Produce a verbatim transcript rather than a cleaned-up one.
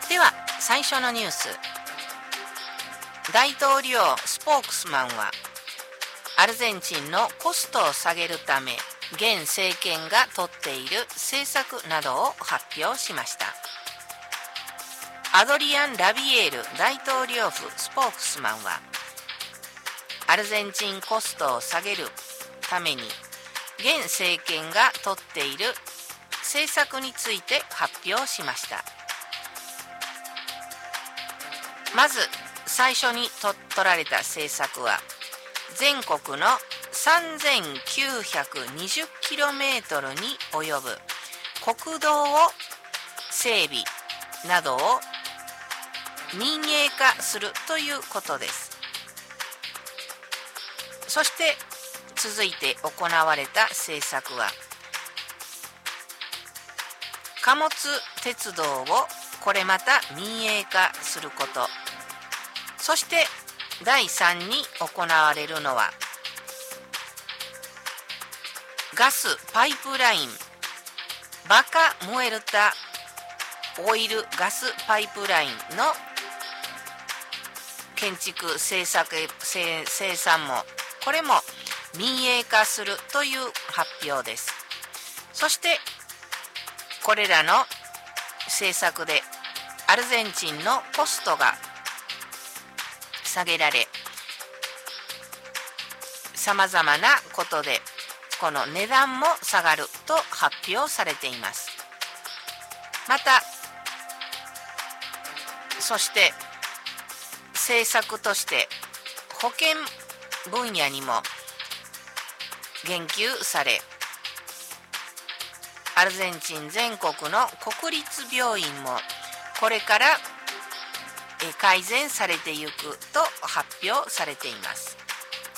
では最初のニュース。大統領スポークスマンはアルゼンチンのコストを下げるため現政権が取っている政策などを発表しました。アドリアン・ラビエール大統領府スポークスマンはアルゼンチンコストを下げるために現政権が取っている政策について発表しました。まず最初にと取られた政策は全国の さんぜんきゅうひゃくにじゅっキロメートル に及ぶ国道を整備などを民営化するということです。そして続いて行われた政策は貨物鉄道をこれまた民営化すること。そしてだいさんに行われるのはガスパイプラインバカ・ムエルタオイルガスパイプラインの建築製作生産もこれも民営化するという発表です。そしてこれらの政策でアルゼンチンのコストが下げられ、さまざまなことでこの値段も下がると発表されています。またそして政策として保険分野にも言及され、アルゼンチン全国の国立病院もこれから改善されていくと発表されています。